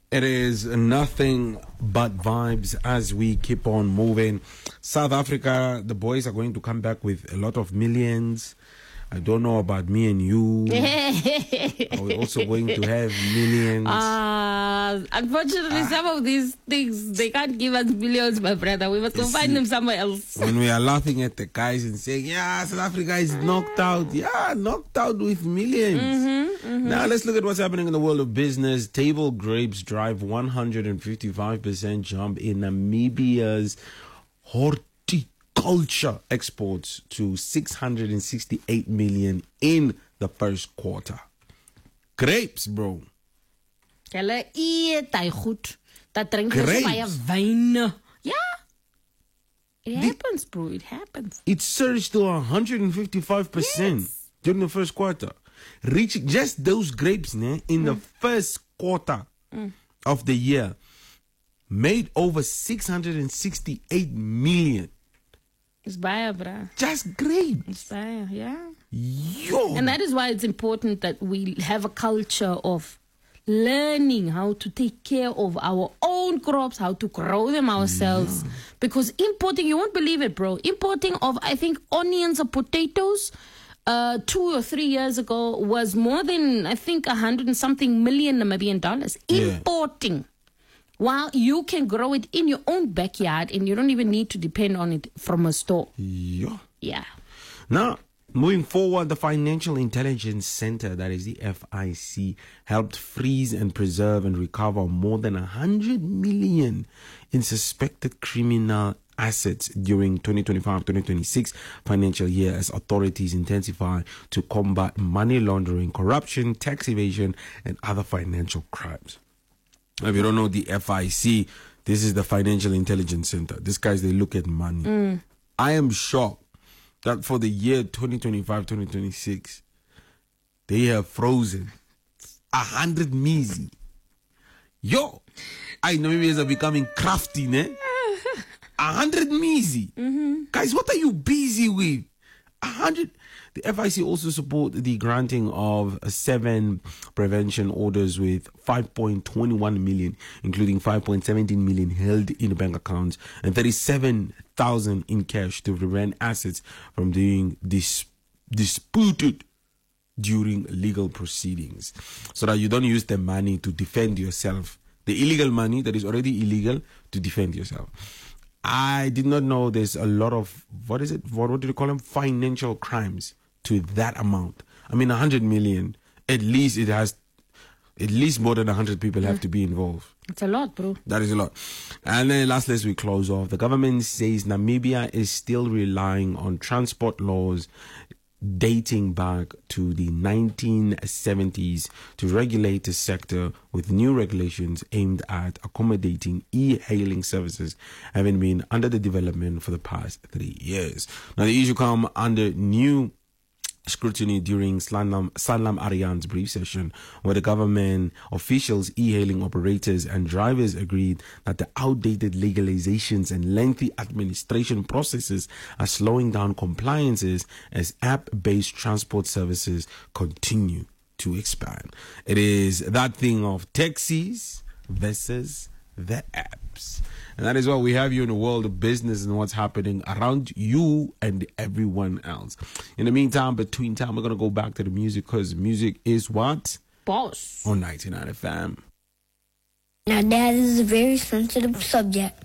It is nothing but vibes as we keep on moving. South Africa, the boys are going to come back with a lot of millions. I don't know about me and you. Are we also going to have millions? Unfortunately, some of these things, they can't give us millions, my brother. We must go find them somewhere else. When we are laughing at the guys and saying, yeah, South Africa is knocked out. Yeah, knocked out with millions. Now, let's look at what's happening in the world of business. Table grapes drive 155% jump in Namibia's horticulture exports to 668 million in the first quarter. Grapes, bro. Grapes. Yeah. It happens, bro. It happens. It surged to 155% during the first quarter. Reaching just those grapes in the first quarter of the year made over 668 million. It's buyer, bruh. Just grapes. It's buyer, yeah. Yo. And that is why it's important that we have a culture of learning how to take care of our own crops, how to grow them ourselves. Yeah. Because importing, you won't believe it, bro. Importing of, I think, onions or potatoes 2 or 3 years ago was more than, I think, 100 and something million Namibian dollars. Importing. While you can grow it in your own backyard and you don't even need to depend on it from a store. Yeah. Now, moving forward, the Financial Intelligence Center, that is the FIC, helped freeze and preserve and recover more than 100 million in suspected criminal assets during 2025-2026 financial year as authorities intensify to combat money laundering, corruption, tax evasion, and other financial crimes. If you don't know the FIC, this is the Financial Intelligence Center. These guys, they look at money. I am shocked that for the year 2025-2026, they have frozen 100 million. Yo, I know Namibians are becoming crafty, ne? 100 million. Guys, what are you busy with? 100. The FIC also support the granting of 7 prevention orders with 5.21 million, including 5.17 million held in bank accounts and 37,000 in cash to prevent assets from being disputed during legal proceedings, so that you don't use the money to defend yourself. The illegal money that is already illegal to defend yourself. I did not know there's a lot of, what do you call them? Financial crimes to that amount. I mean, 100 million, at least it has, at least more than 100 people have to be involved. It's a lot, bro. That is a lot. And then lastly, as we close off, the government says Namibia is still relying on transport laws dating back to the 1970s to regulate the sector, with new regulations aimed at accommodating e-hailing services having been under the development for the past 3 years. Now, the issue come under new scrutiny during Sanlam Ariane's brief session, where the government officials, e-hailing operators and drivers agreed that the outdated legalizations and lengthy administration processes are slowing down compliances as app-based transport services continue to expand. It is that thing of taxis versus the apps. And that is why we have you in the world of business and what's happening around you and everyone else. In the meantime, between time, we're going to go back to the music, because music is what? Boss. On 99 FM. Now, Dad, this is a very sensitive subject.